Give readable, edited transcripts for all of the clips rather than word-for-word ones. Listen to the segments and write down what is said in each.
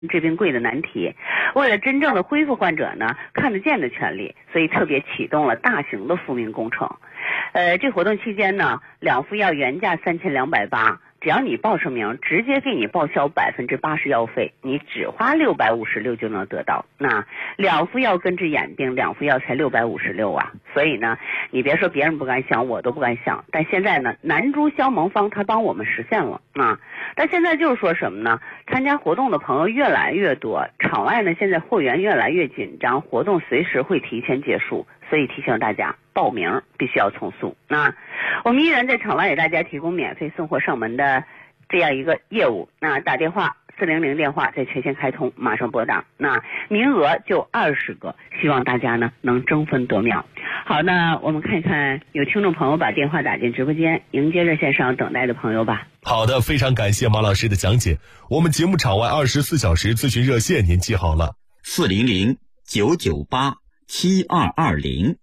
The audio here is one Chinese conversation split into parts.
治病贵的难题。为了真正的恢复患者呢看得见的权利，所以特别启动了大型的复命工程。这活动期间呢，2副药原价3280，只要你报上名，直接给你报销80%药费，你只花656就能得到。那2副药根治眼病，2副药才656啊！所以呢，你别说别人不敢想，我都不敢想。但现在呢，南珠消盟方他帮我们实现了啊！但现在就是说什么呢？参加活动的朋友越来越多，场外呢现在货源越来越紧张，活动随时会提前结束，所以提醒大家报名必须要从速。那我们依然在场外给大家提供免费送货上门的这样一个业务。那打电话400电话在全线开通，马上拨打，那名额就20个，希望大家呢能争分夺秒。好，那我们看一看有听众朋友把电话打进直播间，迎接热线上等待的朋友吧。 好的，非常感谢马老师的讲解。我们节目场外24小时咨询热线您记好了 400-998-7220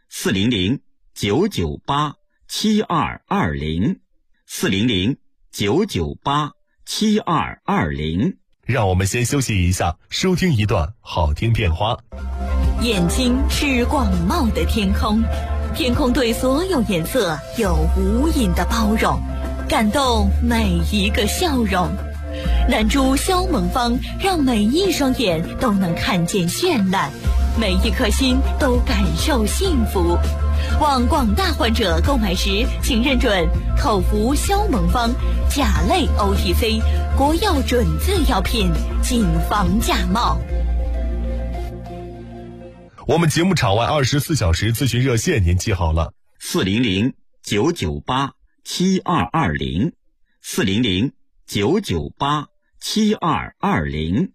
400-998-7220 400-998-7220。 让我们先休息一下，收听一段好听片花。 眼睛是广袤的天空，天空对所有颜色有无垠的包容，感动每一个笑容。南珠消盟方让每一双眼都能看见绚烂，每一颗心都感受幸福。望广大患者购买时，请认准口服消盟方甲类 OTC 国药准字药品，谨防假冒。 我们节目场外24小时咨询热线您记好了 400-998-7220 400-998-7220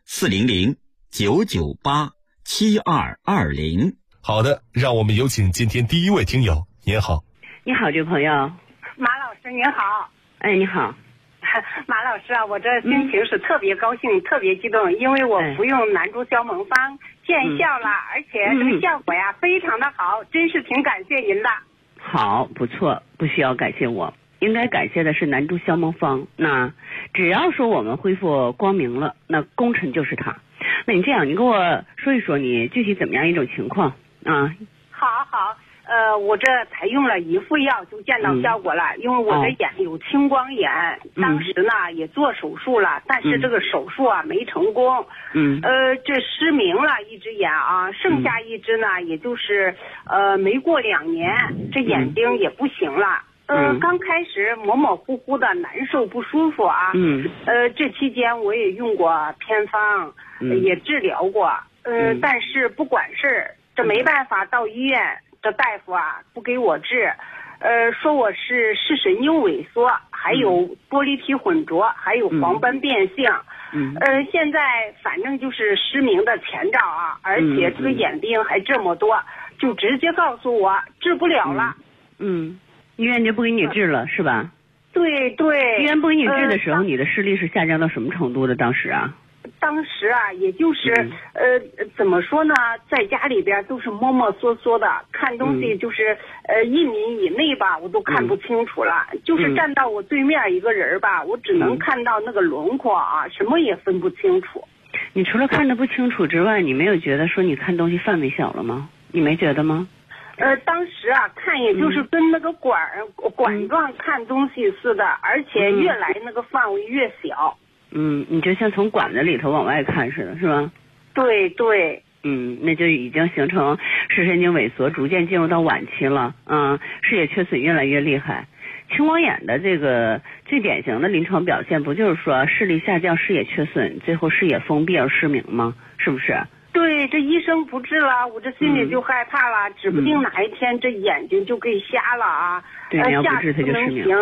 400-998-7220。 好的，让我们有请今天第一位听友。您好。 你好，这位朋友。 马老师您好。 哎，你好。 马老师啊，我这心情是特别高兴，特别激动，因为我服用南珠消盟方见效了，而且这个效果呀非常的好，真是挺感谢您的。 好，不错，不需要感谢我，应该感谢的是南珠消盟方。那只要说我们恢复光明了，那功臣就是他。那你这样，你跟我说一说你具体怎么样一种情况啊？ 好，我这才用了1副药就见到效果了，因为我的眼有青光眼，当时呢也做手术了，但是这个手术啊没成功，这失明了一只眼啊，剩下一只呢也就是没过2年，这眼睛也不行了。刚开始模模糊糊的难受不舒服啊，这期间我也用过偏方，也治疗过，但是不管事儿，这没办法到医院，这大夫啊不给我治，说我是视神经萎缩，还有玻璃体混浊，还有黄斑变性，现在反正就是失明的前兆啊，而且这个眼病还这么多，就直接告诉我治不了了。 医院就不给你治了是吧？ 对， 医院不给你治的时候，你的视力是下降到什么程度的？当时啊， 也就是怎么说呢，在家里边都是摸摸索索的，看东西就是1米以内吧，我都看不清楚了。就是站到我对面一个人吧，我只能看到那个轮廓啊，什么也分不清楚。 你除了看得不清楚之外，你没有觉得说你看东西范围小了吗？你没觉得吗？ 当时啊看也就是跟那个管状看东西似的，而且越来那个范围越小。 你就像从管子里头往外看似的，是吧？ 对。 那就已经形成视神经萎缩，逐渐进入到晚期了。视野缺损越来越厉害。青光眼的这个最典型的临床表现，不就是说视力下降、视野缺损，最后视野封闭而失明吗？是不是？ 对，这医生不治了，我这心里就害怕了，指不定哪一天这眼睛就给瞎了啊！ 对，你要不治他就失明。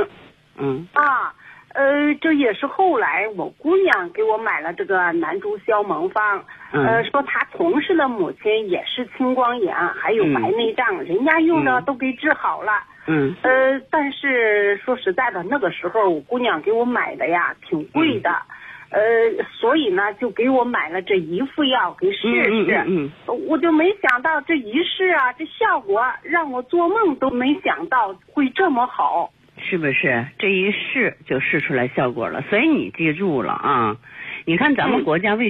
这也是后来我姑娘给我买了这个南珠消盟方，说她同事的母亲也是青光眼，还有白内障，人家用的都给治好了。但是说实在的，那个时候我姑娘给我买的呀，挺贵的。所以呢，就给我买了这1副药给试试。我就没想到这一试啊，这效果让我做梦都没想到会这么好。 是不是？这一试就试出来效果了。所以你记住了啊， 你看咱们国家卫